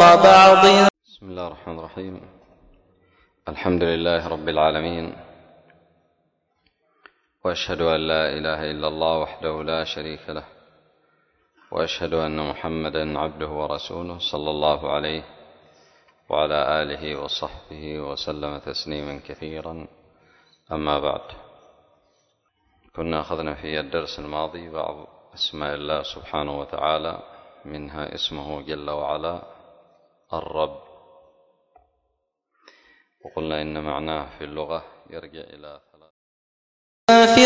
بعض. بسم الله الرحمن الرحيم. الحمد لله رب العالمين، وأشهد أن لا إله إلا الله وحده لا شريك له، وأشهد أن محمدا عبده ورسوله صلى الله عليه وعلى آله وصحبه وسلم تسليما كثيرا. أما بعد، كنا أخذنا في الدرس الماضي بعض أسماء الله سبحانه وتعالى، منها اسمه جل وعلا الرب، وقلنا إن معناه في اللغة يرجع إلى